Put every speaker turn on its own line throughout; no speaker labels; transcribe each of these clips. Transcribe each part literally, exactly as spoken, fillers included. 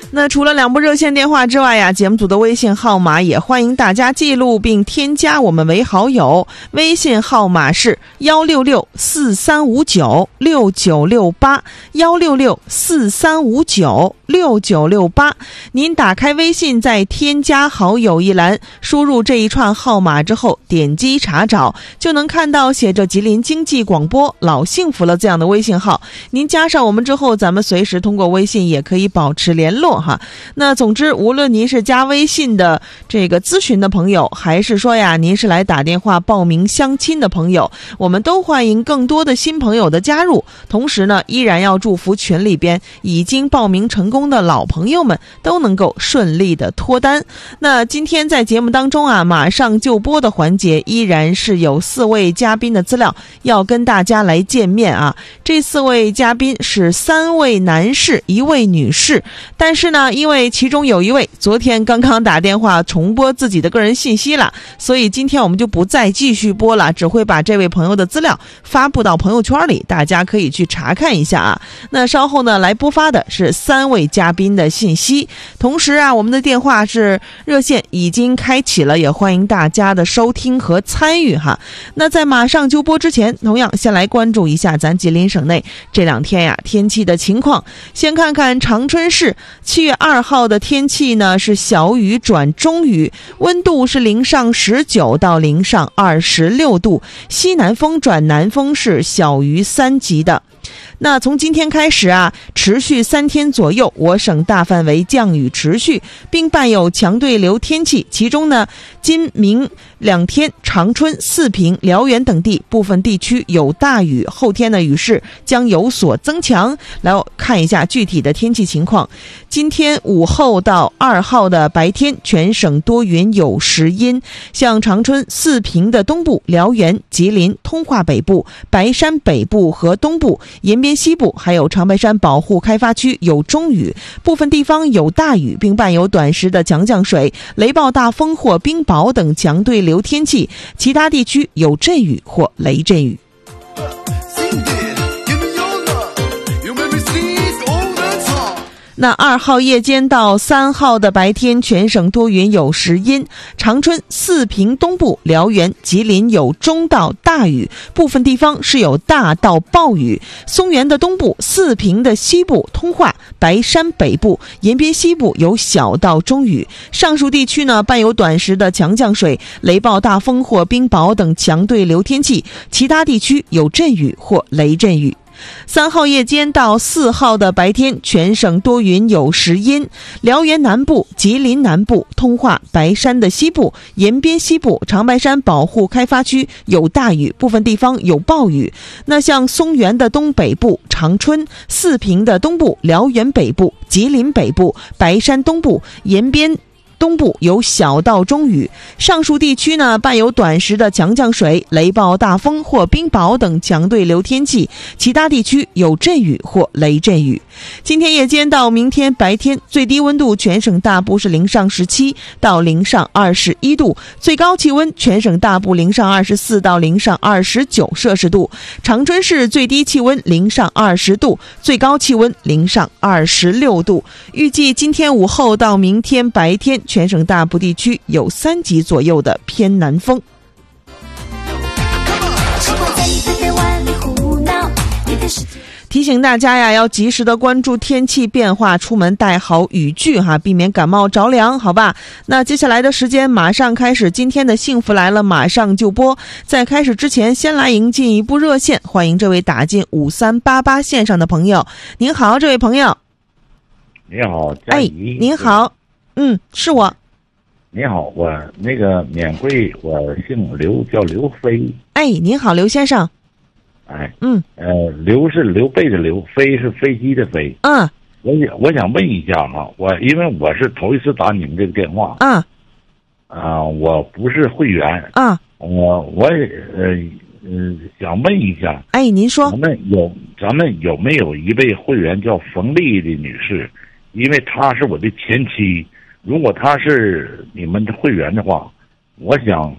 那除了两部热线电话之外呀，节目组的微信号码也欢迎大家记录并添加我们为好友，微信号码是幺六六四三五九六九六八幺六六四三五九六九六八。您打开微信，在添加好友一栏输入这一串号码之后，点击查找，就能看到写着吉林经济广播老幸福了这样的微信号。您加上我们之后，咱们随时通过微信也可以保持联络哈。那总之，无论您是加微信的这个咨询的朋友，还是说呀您是来打电话报名相亲的朋友，我们都欢迎更多的新朋友的加入。同时呢，依然要祝福群里边已经报名成功的老朋友们都能够顺利的脱单。那今天在节目当中啊，马上就播的环节依然是有四位嘉宾的资料要跟大家来见面啊。这四位嘉宾是三位男士一位女士，但是呢因为其中有一位昨天刚刚打电话重播自己的个人信息了，所以今天我们就不再继续播了，只会把这位朋友的资料发布到朋友圈里，大家可以去查看一下啊。那稍后呢来播发的是三位嘉宾的信息，同时啊我们的电话是热线已经开启了，也欢迎大家的收听和参与哈。那在马上就播之前，同样先来关注一下咱吉林省内这两天呀天气的情况。先看看长春市七月二号的天气呢是小雨转中雨，温度是零上十九到零上二十六度，西南风转南风是小于三级的。那从今天开始啊，持续三天左右，我省大范围降雨持续，并伴有强对流天气。其中呢，今明两天，长春、四平、辽源等地部分地区有大雨，后天的雨势将有所增强。来看一下具体的天气情况。今天午后到二号的白天，全省多云有时阴，像长春、四平的东部、辽源、吉林、通化北部、白山北部和东部、延边西部还有长白山保护开发区有中雨，部分地方有大雨，并伴有短时的强降水、雷暴大风或冰雹等强对流天气，其他地区有阵雨或雷阵雨。那二号夜间到三号的白天，全省多云有时阴，长春、四平东部、辽源、吉林有中到大雨，部分地方是有大到暴雨。松原的东部、四平的西部、通化、白山北部、延边西部有小到中雨。上述地区呢，伴有短时的强降水、雷暴大风或冰雹等强对流天气，其他地区有阵雨或雷阵雨。三号夜间到四号的白天，全省多云有时阴，辽源南部、吉林南部、通化、白山的西部、延边西部、长白山保护开发区有大雨，部分地方有暴雨。那像松原的东北部、长春、四平的东部、辽源北部、吉林北部、白山东部、延边东部有小到中雨。上述地区呢，伴有短时的强降水、雷暴大风或冰雹等强对流天气，其他地区有阵雨或雷阵雨。今天夜间到明天白天，最低温度全省大部是零上十七到零上二十一度，最高气温全省大部零上二十四到零上二十九摄氏度。长春市最低气温零上二十度，最高气温零上二十六度。预计今天午后到明天白天，全省大部地区有三级左右的偏南风。提醒大家呀，要及时的关注天气变化，出门带好雨具哈，避免感冒着凉，好吧？那接下来的时间马上开始今天的幸福来了，马上就播。在开始之前，先来迎进一部热线，欢迎这位打进五三八八线上的朋友。您好，这位朋友。
你好，佳怡。
哎，您好，嗯，是我。
你好，我那个缅贵，我姓刘，叫刘飞。
哎，您好，刘先生。
哎，
嗯，
呃，刘是刘备的刘，飞是飞机的飞。
嗯，
我想我想问一下哈，我因为我是头一次打你们这个电话。
啊，
啊、呃，我不是会员。
啊，
我我也呃呃想问一下。
哎，您说。
咱们有咱们有没有一位会员叫冯丽的女士？因为她是我的前妻，如果她是你们的会员的话，我想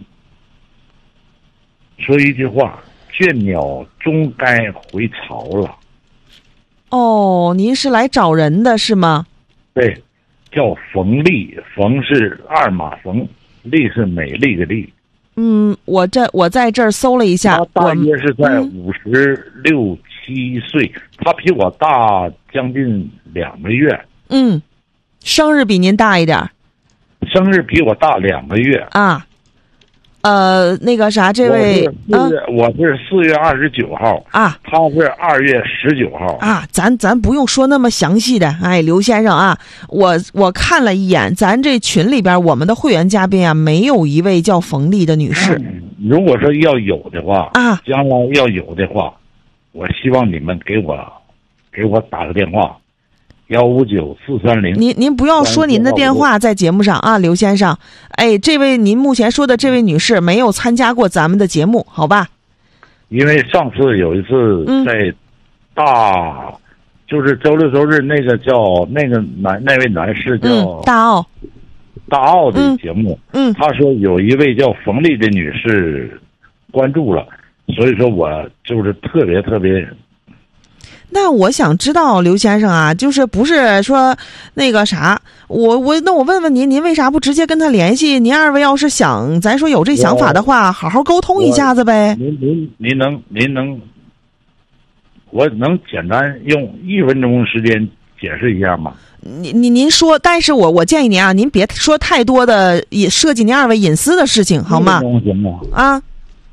说一句话。倦鸟终该回巢了。
哦，您是来找人的是吗？
对， 叫冯丽，冯是二马冯，丽是美丽的丽。
嗯，我这我在这儿搜了一下，
他大约是在五十六七岁，他比我大将近两个月。
嗯，生日比您大一点。
生日比我大两个月
啊。呃，那个啥，这位
我是我是四月二十九号
啊，
他是二月十九号
啊。咱咱不用说那么详细的，哎，刘先生啊，我我看了一眼，咱这群里边我们的会员嘉宾啊，没有一位叫冯丽的女士。
嗯、如果说要有的话
啊，
将来要有的话，我希望你们给我给我打个电话。幺五九四三零，
您您不要说您的电话在节目上啊，刘先生。哎，这位您目前说的这位女士没有参加过咱们的节目，好吧？
因为上次有一次在大，嗯、就是周六周日那个叫那个男那位男士叫、
嗯、大奥
大奥的节目，
嗯，嗯
他说有一位叫冯丽的女士关注了，所以说我就是特别特别。
那我想知道刘先生啊，就是不是说那个啥，我我那我问问您，您为啥不直接跟他联系？您二位要是想，咱说有这想法的话，好好沟通一下子呗。
您您您能您能，我能简单用一分钟时间解释一下吗？
您您您说，但是我我建议您啊，您别说太多的也涉及您二位隐私的事情，好吗？
行吗？
啊，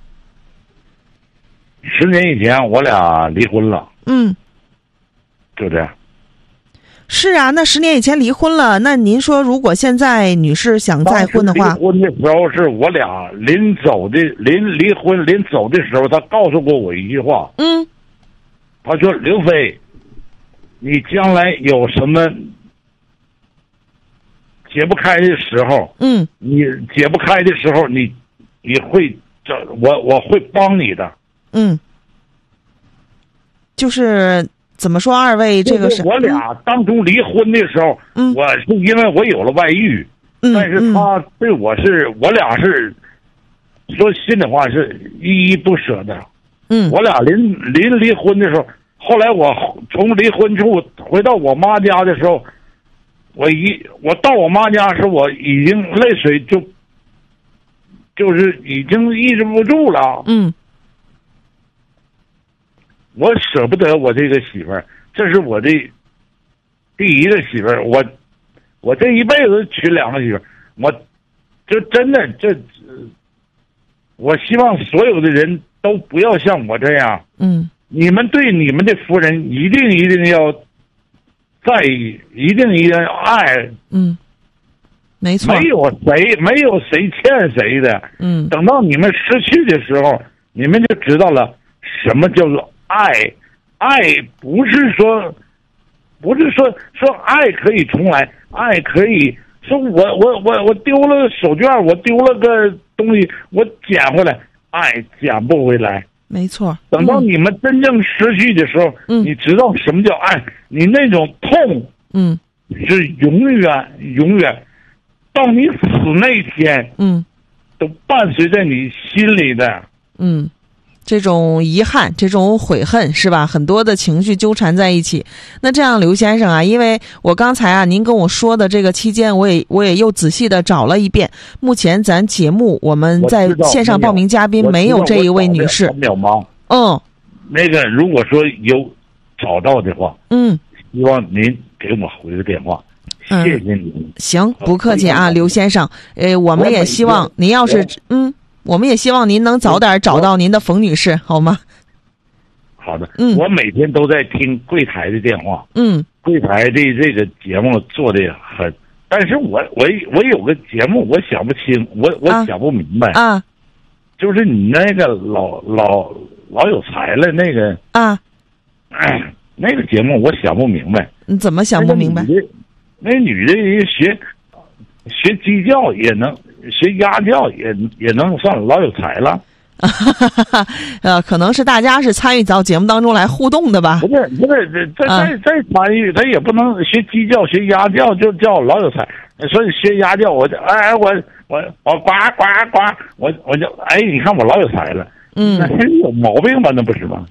十年以前我俩离婚了。
嗯。
就这样。
是啊，那十年以前离婚了，那您说如果现在女士想再婚的话，
离婚的时候是我俩临走的，临离婚临走的时候，他告诉过我一句话，
嗯，
他说刘飞，你将来有什么解不开的时候，
嗯，
你解不开的时候，你你会这我我会帮你的，
嗯，就是怎么说，二位这个是
我俩当初离婚的时候，
嗯，
我是因为我有了外遇，
嗯，
但是他对我是，我俩是说心里话是依依不舍的，
嗯，
我俩临临离婚的时候，后来我从离婚处回到我妈家的时候，我一我到我妈家时，我已经泪水就就是已经抑制不住了，
嗯。
我舍不得我这个媳妇儿，这是我的第一个媳妇儿。我我这一辈子娶两个媳妇儿，我就真的这，我希望所有的人都不要像我这样。
嗯，
你们对你们的夫人一定一定要在意，一定一定要爱。
嗯，没错，
没有谁没有谁欠谁的。
嗯，
等到你们失去的时候，你们就知道了什么叫做爱。爱不是说不是说说爱可以重来，爱可以说我我我我丢了手绢，我丢了个东西，我捡回来，爱捡不回来。
没错，
等到你们真正失去的时候，
嗯，
你知道什么叫爱，你那种痛，
嗯，
是永远永远到你死那天，
嗯，
都伴随在你心里的。
嗯，这种遗憾，这种悔恨，是吧？很多的情绪纠缠在一起。那这样，刘先生啊，因为我刚才啊，您跟我说的这个期间，我也我也又仔细的找了一遍。目前咱节目我们在线上报名嘉宾没有这一位女士。嗯，
那个如果说有找到的话，
嗯，
希望您给我回个电话。
嗯、
谢谢您。
行，不客气啊，刘先生。呃，我们也希望您要是嗯。我们也希望您能早点找到您的冯女士，好吗？
好的，
嗯，
我每天都在听柜台的电话，
嗯，
柜台的这个节目做的很，但是我我我有个节目我想不清，我我想不明白
啊，
就是你那个老老老有才了那个
啊，
哎，那个节目我想不明白，
你怎么想不明白？
那女的学学鸡叫也能。学鸭叫也也能算老有才了，
呃，可能是大家是参与到节目当中来互动的吧？
不是，不是，这再再参与，他也不能学鸡叫、学鸭叫就叫老有才。所以学鸭叫，我就哎，我我我呱呱呱，我我就哎，你看我老有才了，
嗯，
那有毛病吧？那不是吗？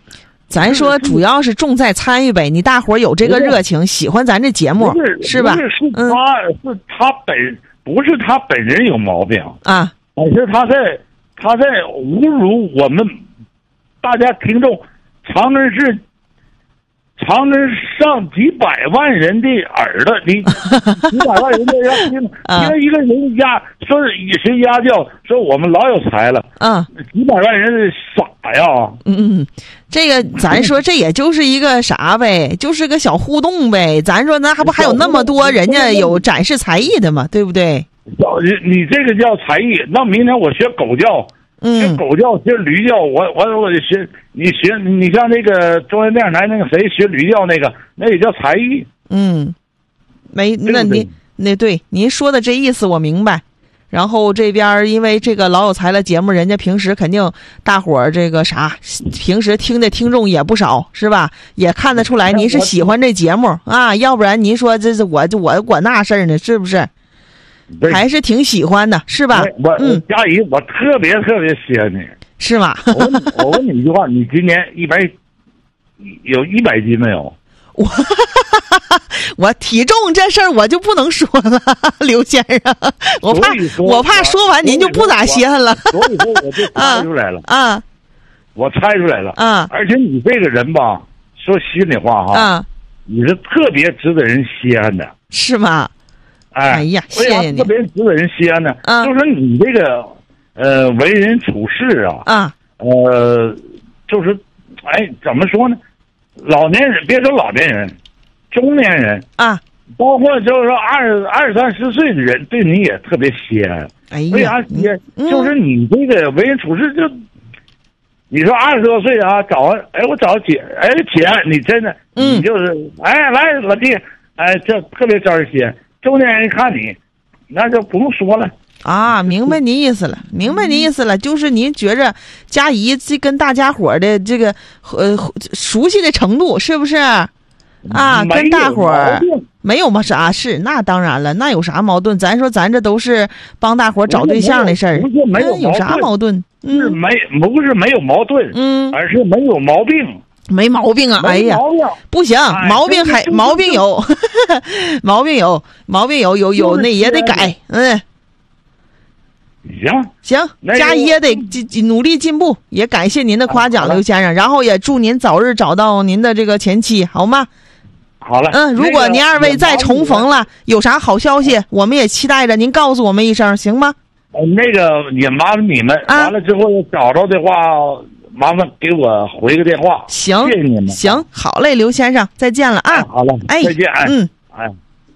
咱说主要是重在参与呗，你大伙儿有这个热情，喜欢咱这节目，
是
是吧？
是他、嗯、是他本不是他本人有毛病
啊，
而是他在他在侮辱我们大家听众，长春市长春上几百万人的耳朵，你几百万人的要听，因为一个人家说学家教，说我们老有才了，
嗯，
几百万人傻呀，
嗯嗯，这个咱说这也就是一个啥呗，就是个小互动呗，咱说那还不还有那么多人家有展示才艺的嘛，对不对？
你你这个叫才艺，那明天我学狗叫。
嗯，
学狗叫，学驴叫，我我我学你学，你像那个中央电视台那个谁学驴叫那个，那也叫才艺。
嗯，没，那您那对您说的这意思我明白。然后这边因为这个老有才了节目，人家平时肯定大伙儿这个啥，平时听的听众也不少，是吧？也看得出来您是喜欢这节目啊，要不然您说这是我我管那事儿呢，是不是？还是挺喜欢的，是吧？
我嗯，佳怡，我特别特别喜欢你，
是吗？
我问你，我问你一句话，你今年一百有一百斤没有？
我我体重这事儿我就不能说了，刘先生，我怕我怕说完您就不咋稀罕了。
所以说我就猜出来了
啊，啊
我猜出来了
啊！
而且你这个人吧，说心里话哈，
啊，
你是特别值得人稀罕的，
是吗？
哎,
哎呀，谢谢你！
特别值得人稀罕呢，
啊、
就是你这个呃为人处事啊，
啊，
呃，就是哎怎么说呢？老年人别说老年人，中年人
啊，
包括就是说二二三十岁的人，对你也特别稀罕。
哎呀，
为啥稀罕？就是你这个为人处事就。你说二十多岁啊，找哎我找姐哎姐，你真的，
嗯，
你就是哎来老弟，哎这特别招人稀罕。中年人一看你，那就不用说了
啊！明白您意思了，明白您意思了，就是您觉着佳怡这跟大家伙的这个呃熟悉的程度是不是啊？跟大伙儿没有吗？啥是？那当然了，那有啥矛盾？咱说咱这都是帮大伙儿找对象的事儿，
没有
有啥矛盾？
嗯，是没不是没有矛盾，
嗯，
而是没有毛病。
没毛病啊！哎呀，不行，毛病还毛病有，毛病有，毛病有有有，那也得改。嗯，
行
行，佳怡也得努力进步，也感谢您的夸奖，刘先生。然后也祝您早日找到您的这个前妻，好吗？
好了，
嗯，如果您二位再重逢了，有啥好消息，我们也期待着您告诉我们一声，行吗？
呃，那个也麻烦你们，完了之后找着的话。麻烦给我回个电话，
行，
谢谢你们。
行，好嘞，刘先生，再见了啊！
哎、好了，
哎，
再见，
嗯，
哎。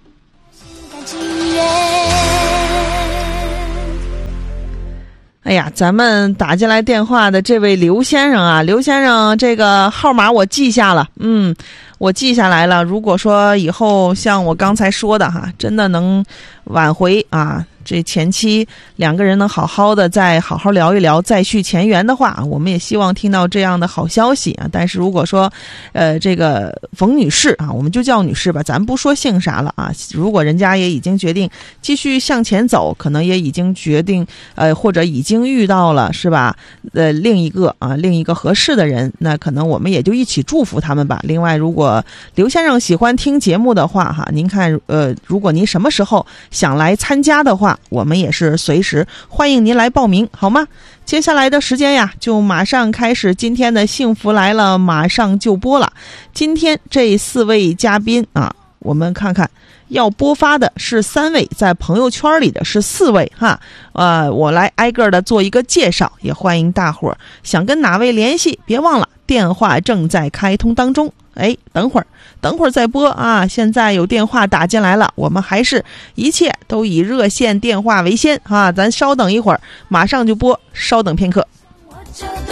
哎呀，咱们打进来电话的这位刘先生啊，刘先生这个号码我记下了，嗯，我记下来了。如果说以后像我刚才说的哈，真的能挽回啊。这前期两个人能好好的再好好聊一聊，再续前缘的话，我们也希望听到这样的好消息啊。但是如果说呃这个冯女士啊，我们就叫女士吧，咱不说姓啥了啊。如果人家也已经决定继续向前走，可能也已经决定呃或者已经遇到了是吧呃另一个啊另一个合适的人，那可能我们也就一起祝福他们吧。另外，如果刘先生喜欢听节目的话哈，您看呃如果您什么时候想来参加的话，我们也是随时欢迎您来报名，好吗？接下来的时间呀，就马上开始今天的幸福来了，马上就播了。今天这四位嘉宾啊，我们看看要播发的是三位，在朋友圈里的是四位哈。呃，我来挨个的做一个介绍，也欢迎大伙儿想跟哪位联系，别忘了电话正在开通当中。哎，等会儿，等会儿再播啊！现在有电话打进来了，我们还是一切都以热线电话为先啊！咱稍等一会儿，马上就播，稍等片刻。我